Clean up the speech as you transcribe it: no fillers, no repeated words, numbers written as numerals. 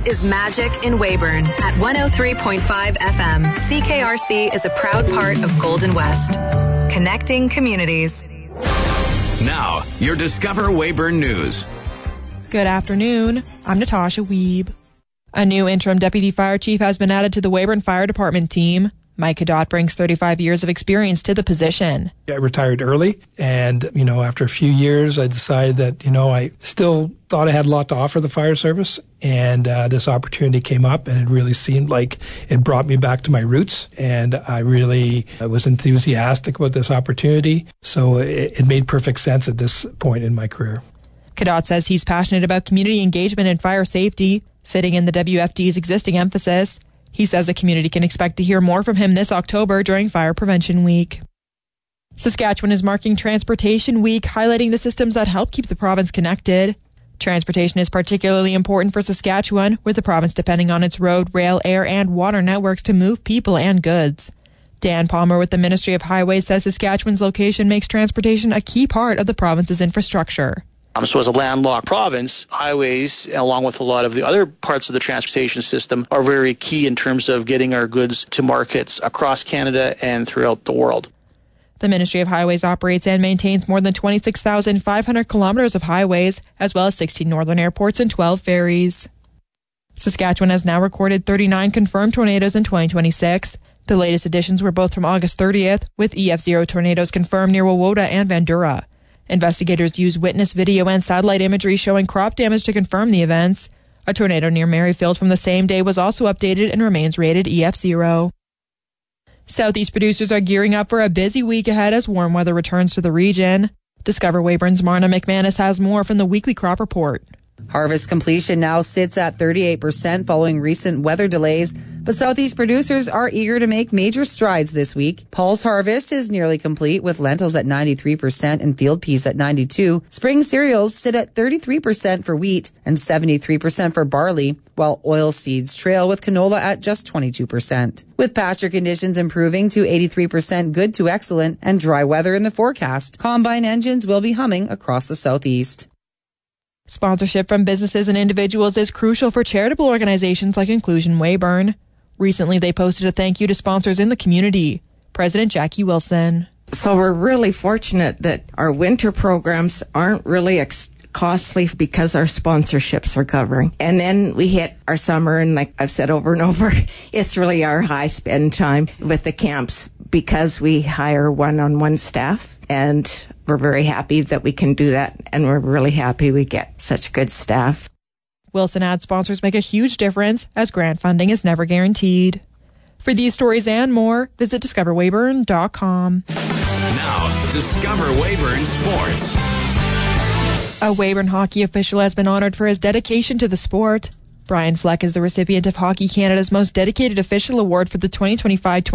is Magic in Weyburn at 103.5 FM. CKRC is a proud part of Golden West. Connecting communities. Now, your Discover Weyburn News. Good afternoon. I'm Natasha Wiebe. A new interim deputy fire chief has been added to the Weyburn Fire Department team. Mike Cadott brings 35 years of experience to the position. I retired early, and, after a few years, I decided that, I still thought I had a lot to offer the fire service, and this opportunity came up, and it really seemed like it brought me back to my roots, and I was enthusiastic about this opportunity, so it made perfect sense at this point in my career. Cadott says he's passionate about community engagement and fire safety, fitting in the WFD's existing emphasis. He says the community can expect to hear more from him this October during Fire Prevention Week. Saskatchewan is marking Transportation Week, highlighting the systems that help keep the province connected. Transportation is particularly important for Saskatchewan, with the province depending on its road, rail, air, and water networks to move people and goods. Dan Palmer with the Ministry of Highways says Saskatchewan's location makes transportation a key part of the province's infrastructure. So as a landlocked province, highways, along with a lot of the other parts of the transportation system, are very key in terms of getting our goods to markets across Canada and throughout the world. The Ministry of Highways operates and maintains more than 26,500 kilometers of highways, as well as 16 northern airports and 12 ferries. Saskatchewan has now recorded 39 confirmed tornadoes in 2026. The latest additions were both from August 30th, with EF0 tornadoes confirmed near Wawota and Vandura. Investigators used witness video and satellite imagery showing crop damage to confirm the events. A tornado near Merrifield from the same day was also updated and remains rated EF0. Southeast producers are gearing up for a busy week ahead as warm weather returns to the region. Discover Weyburn's Marna McManus has more from the weekly crop report. Harvest completion now sits at 38% following recent weather delays, but Southeast producers are eager to make major strides this week. Paul's harvest is nearly complete with lentils at 93% and field peas at 92%. Spring cereals sit at 33% for wheat and 73% for barley, while oilseeds trail with canola at just 22%. With pasture conditions improving to 83% good to excellent and dry weather in the forecast, combine engines will be humming across the Southeast. Sponsorship from businesses and individuals is crucial for charitable organizations like Inclusion Weyburn. Recently, they posted a thank you to sponsors in the community. President Jackie Wilson. So we're really fortunate that our winter programs aren't really costly because our sponsorships are covering. And then we hit our summer, and like I've said over and over, it's really our high spend time with the camps because we hire one-on-one staff, and we're very happy that we can do that, and we're really happy we get such good staff. Wilson adds sponsors make a huge difference as grant funding is never guaranteed. For these stories and more, visit discoverweyburn.com. Now, Discover Weyburn Sports. A Weyburn hockey official has been honored for his dedication to the sport. Brian Fleck is the recipient of Hockey Canada's Most Dedicated Official Award for the 2025